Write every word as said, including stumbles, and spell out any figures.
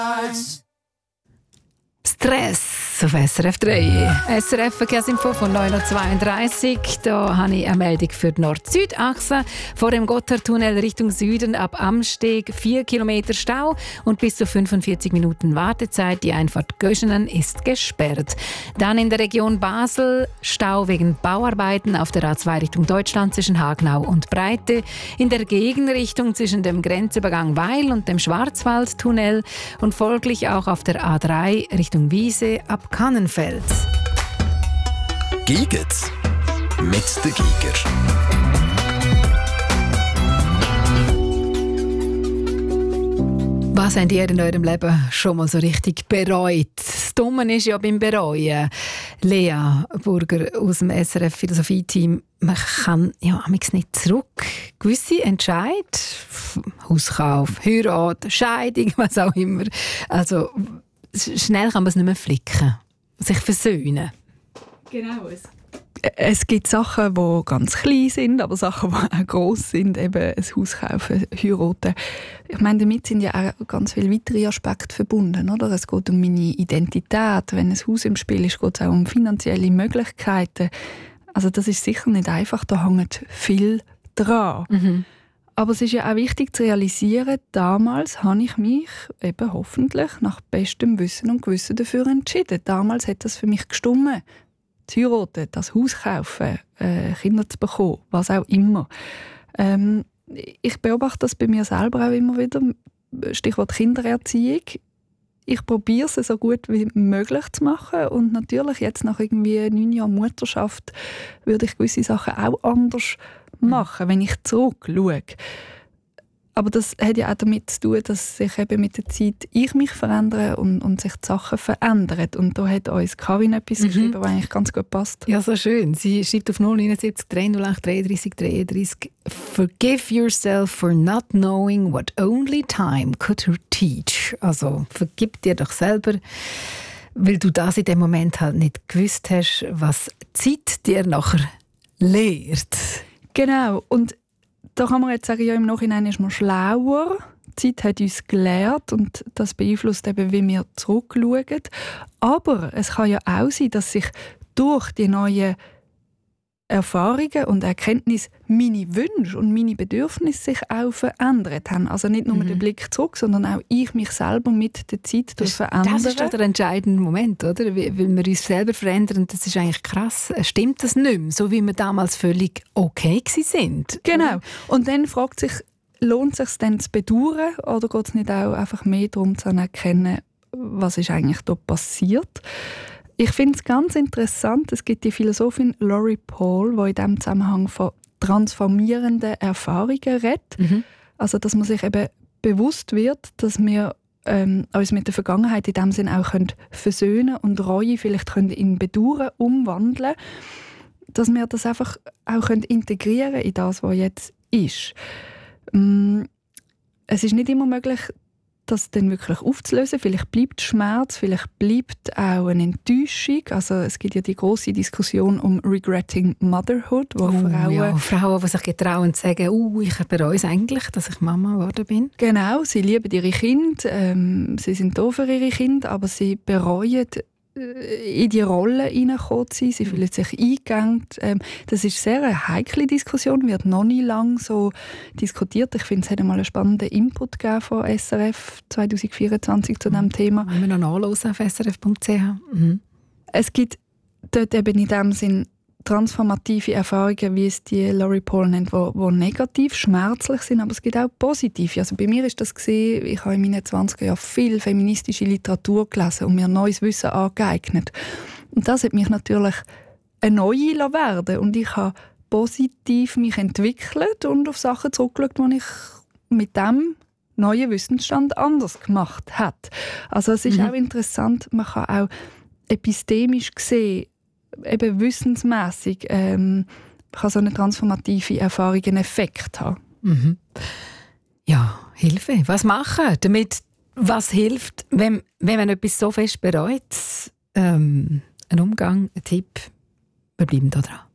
Stress auf S R F drei. S R F Verkehrsinfo von neun Uhr zweiunddreißig. Da habe ich eine Meldung für die Nord-Süd-Achse. Vor dem Gotthardtunnel Richtung Süden ab Amsteg vier Kilometer Stau und bis zu fünfundvierzig Minuten Wartezeit. Die Einfahrt Göschenen ist gesperrt. Dann in der Region Basel Stau wegen Bauarbeiten auf der A zwei Richtung Deutschland zwischen Hagenau und Breite. In der Gegenrichtung zwischen dem Grenzübergang Weil und dem Schwarzwaldtunnel und folglich auch auf der A drei Richtung Wiese ab Kannenfeld. Giget's mit der Giger. Was habt ihr in eurem Leben schon mal so richtig bereut? Das Dumme ist ja beim Bereuen. Lea Burger aus dem S R F Philosophie-Team, man kann ja amigs nicht zurück. Gewisse Entscheid, Hauskauf, Heirat, Scheidung, was auch immer. Also schnell kann man es nicht mehr flicken, sich versöhnen. Genau. Es, es gibt Sachen, die ganz klein sind, aber Sachen, die auch gross sind, eben ein Haus kaufen, heiraten. Ich meine, damit sind ja auch ganz viele weitere Aspekte verbunden. Oder? Es geht um meine Identität. Wenn ein Haus im Spiel ist, geht es auch um finanzielle Möglichkeiten. Also das ist sicher nicht einfach, da hängt viel dran. Mhm. Aber es ist ja auch wichtig zu realisieren, damals habe ich mich eben hoffentlich nach bestem Wissen und Gewissen dafür entschieden. Damals hat das für mich gestimmt. Zu heiraten, das Haus kaufen, äh, Kinder zu bekommen, was auch immer. Ähm, ich beobachte das bei mir selber auch immer wieder. Stichwort Kindererziehung. Ich probiere es so gut wie möglich zu machen. Und natürlich jetzt nach irgendwie neun Jahren Mutterschaft würde ich gewisse Sachen auch anders machen, wenn ich zurückschaue. Aber das hat ja auch damit zu tun, dass sich eben mit der Zeit ich mich verändere und, und sich die Sachen verändern. Und da hat uns Karin etwas mhm. geschrieben, was eigentlich ganz gut passt. Ja, so schön. Sie schreibt auf null neun sieben drei null acht dreiunddreißig dreiunddreißig «Forgive yourself for not knowing what only time could teach». Also vergib dir doch selber, weil du das in dem Moment halt nicht gewusst hast, was Zeit dir nachher lehrt. Genau. Und da kann man jetzt sagen, ja, im Nachhinein ist man schlauer. Die Zeit hat uns gelehrt und das beeinflusst eben, wie wir zurückschauen. Aber es kann ja auch sein, dass sich durch die neuen Erfahrungen und Erkenntnisse meine Wünsche und meine Bedürfnisse sich auch verändert haben. Also nicht nur mhm. der Blick zurück, sondern auch ich mich selber mit der Zeit das, verändern. Das ist doch der entscheidende Moment, oder? Weil wir uns selber verändern. Das ist eigentlich krass. Stimmt das nicht mehr, so wie wir damals völlig okay sind? Genau. Und dann fragt sich, lohnt es sich dann zu bedauern oder geht es nicht auch einfach mehr darum zu erkennen, was ist eigentlich da passiert? Ich finde es ganz interessant, es gibt die Philosophin Laurie Paul, die in diesem Zusammenhang von transformierenden Erfahrungen redet. Mhm. Also, dass man sich eben bewusst wird, dass wir ähm, uns mit der Vergangenheit in dem Sinne auch können versöhnen und Reue vielleicht können in Bedauern umwandeln können. Dass wir das einfach auch können integrieren in das, was jetzt ist. Ähm, es ist nicht immer möglich, das dann wirklich aufzulösen. Vielleicht bleibt Schmerz, vielleicht bleibt auch eine Enttäuschung. Also es gibt ja die grosse Diskussion um Regretting Motherhood, wo oh, Frauen... Ja, Frauen, die sich getrauen und sagen, oh, ich bereue es eigentlich, dass ich Mama geworden bin. Genau, sie lieben ihre Kinder, ähm, sie sind da für ihre Kinder, aber sie bereuen, in die Rolle hineingekommen zu sein. Sie fühlen sich eingegangen. Ähm, das ist sehr eine heikle Diskussion, wird noch nie lang so diskutiert. Ich finde, es hat einmal einen spannenden Input gegeben von S R F zwanzig vierundzwanzig zu diesem Thema. Können wir noch nachhören auf s r f punkt c h. Mhm. Es gibt dort eben in dem Sinn transformative Erfahrungen, wie es die Laurie Paul nennt, die negativ, schmerzlich sind, aber es gibt auch positive. Also bei mir ist das gesehen, ich habe in meinen zwanziger Jahren viel feministische Literatur gelesen und mir neues Wissen angeeignet. Und das hat mich natürlich eine neue werden und ich habe positiv mich entwickelt und auf Sachen zurückgeschaut, die ich mit dem neuen Wissensstand anders gemacht habe. Also es ist mhm. auch interessant, man kann auch epistemisch sehen, eben wissensmässig ähm, kann so eine transformative Erfahrung einen Effekt haben. Mhm. Ja, Hilfe. Was machen? Damit, was hilft, wenn, wenn man etwas so fest bereut? Ähm, ein Umgang, ein Tipp. Wir bleiben da dran.